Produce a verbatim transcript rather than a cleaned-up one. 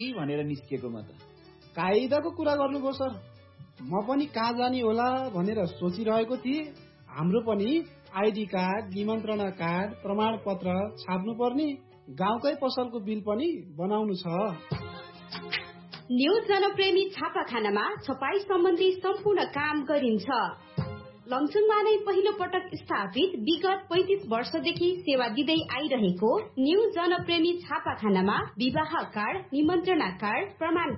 भनेर निस्किएको म त। कायदाको कुरा गर्नुभयो सर। म पनि कहाँ जाने होला भनेर सोचिरहेको थिएँ। हाम्रो पनि आइडी कार्ड, निमन्त्रणा कार्ड, प्रमाणपत्र छाप्नु पर्ने, गाउँकै पसलको बिल पनि बनाउनु छ। न्यू जनप्रेमी छापाखानामा छपाई सम्बन्धी सम्पूर्ण काम गरिन्छ। लमजुङमा नै पहिलो पटक स्थापित विगत पैंतीस वर्षदेखि सेवा दिँदै आइरहेको न्यू जनप्रेमी छापाखानामा विवाह कार्ड, निमन्त्रणा कार्ड, प्रमाण